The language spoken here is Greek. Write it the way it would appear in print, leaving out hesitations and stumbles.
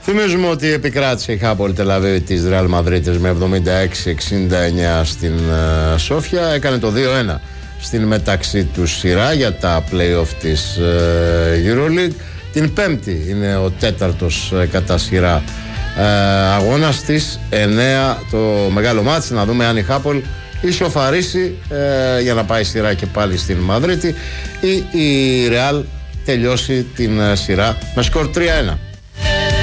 Θυμίζουμε ότι επικράτησε η Χάπολ Τελαβίβ της Ρεάλ Μαδρίτης με 76-69 στην Σόφια. Έκανε το 2-1 στην μεταξύ του σειρά για τα play-off της EuroLeague. Την Πέμπτη είναι ο τέταρτος κατά σειρά αγώνας της 9 το μεγάλο μάτς. Να δούμε αν η Χάπολ ισοφαρίσει για να πάει σειρά και πάλι στην Μαδρίτη ή η Ρεάλ τελειώσει την σειρά με σκορ 3-1.